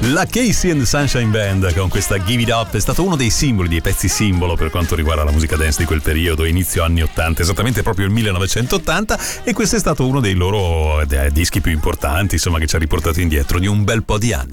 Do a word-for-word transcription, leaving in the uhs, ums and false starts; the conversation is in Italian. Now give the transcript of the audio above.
La Casey and the Sunshine Band con questa Give It Up è stato uno dei simboli, dei pezzi simbolo per quanto riguarda la musica dance di quel periodo, inizio anni ottanta, esattamente proprio il millenovecentottanta, e questo è stato uno dei loro dischi più importanti, insomma, che ci ha riportato indietro di un bel po' di anni.